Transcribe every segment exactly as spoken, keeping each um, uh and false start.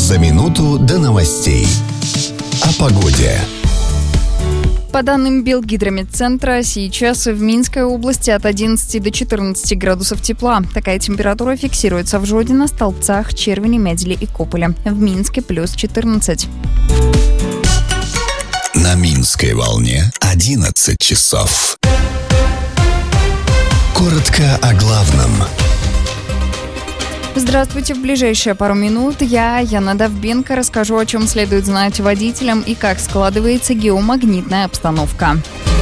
За минуту до новостей. О погоде. По данным Белгидромедцентра, сейчас в Минской области от одиннадцати до четырнадцати градусов тепла. Такая температура фиксируется в Жодино, Столбцах, Червине, Медле и Кополе. В Минске плюс четырнадцать. На Минской волне одиннадцать часов. Коротко о главном. Здравствуйте. В ближайшие пару минут я, Яна Довбенко, расскажу, о чем следует знать водителям и как складывается геомагнитная обстановка.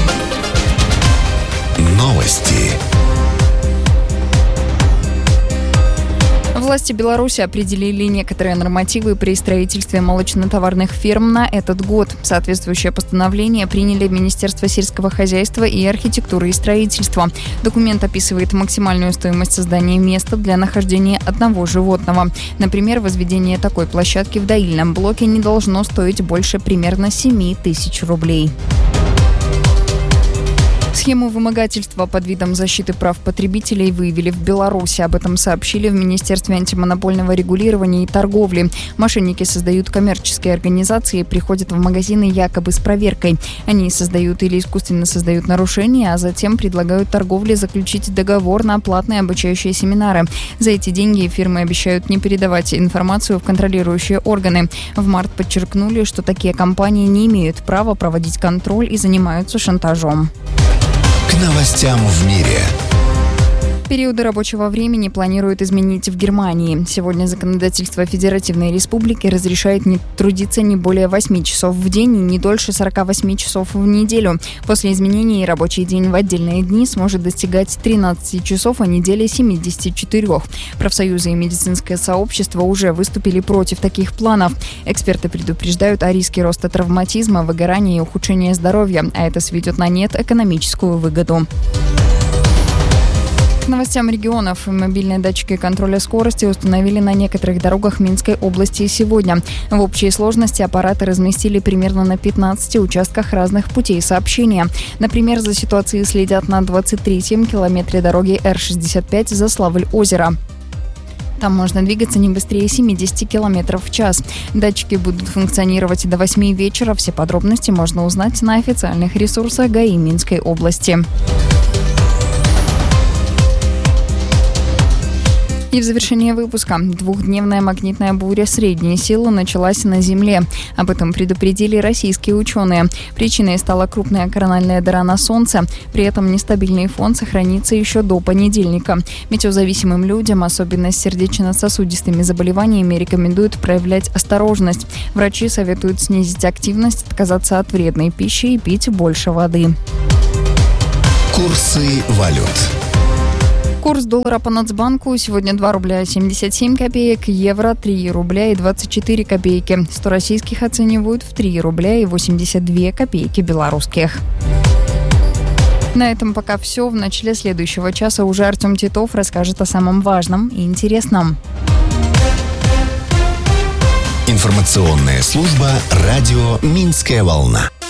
Новости. Власти Беларуси определили некоторые нормативы при строительстве молочно-товарных ферм на этот год. Соответствующее постановление приняли Министерство сельского хозяйства и архитектуры и строительства. Документ описывает максимальную стоимость создания места для нахождения одного животного. Например, возведение такой площадки в доильном блоке не должно стоить больше примерно семь тысяч рублей. Схему вымогательства под видом защиты прав потребителей выявили в Беларуси. Об этом сообщили в Министерстве антимонопольного регулирования и торговли. Мошенники создают коммерческие организации и приходят в магазины якобы с проверкой. Они создают или искусственно создают нарушения, а затем предлагают торговле заключить договор на платные обучающие семинары. За эти деньги фирмы обещают не передавать информацию в контролирующие органы. В март подчеркнули, что такие компании не имеют права проводить контроль и занимаются шантажом. К новостям в мире. Периоды рабочего времени планируют изменить в Германии. Сегодня законодательство Федеративной Республики разрешает не трудиться не более восьми часов в день и не дольше сорока восьми часов в неделю. После изменений рабочий день в отдельные дни сможет достигать тринадцати часов, а неделя семидесяти четырёх. Профсоюзы и медицинское сообщество уже выступили против таких планов. Эксперты предупреждают о риске роста травматизма, выгорания и ухудшения здоровья, а это сведет на нет экономическую выгоду. К новостям регионов. Мобильные датчики контроля скорости установили на некоторых дорогах Минской области сегодня. В общей сложности аппараты разместили примерно на пятнадцати участках разных путей сообщения. Например, за ситуацией следят на двадцать третьем километре дороги Р шестьдесят пять Заславль-Озеро. Там можно двигаться не быстрее семидесяти километров в час. Датчики будут функционировать до восьми вечера. Все подробности можно узнать на официальных ресурсах ГАИ Минской области. И в завершение выпуска. Двухдневная магнитная буря средней силы началась на Земле. Об этом предупредили российские ученые. Причиной стала крупная корональная дыра на Солнце. При этом нестабильный фон сохранится еще до понедельника. Метеозависимым людям, особенно с сердечно-сосудистыми заболеваниями, рекомендуют проявлять осторожность. Врачи советуют снизить активность, отказаться от вредной пищи и пить больше воды. Курсы валют. Курс доллара по Нацбанку сегодня два рубля семьдесят семь копеек, евро три рубля и двадцать четыре копейки. сто российских оценивают в три рубля и восемьдесят две копейки белорусских. На этом пока все. В начале следующего часа уже Артем Титов расскажет о самом важном и интересном. Информационная служба «Радио Минская волна».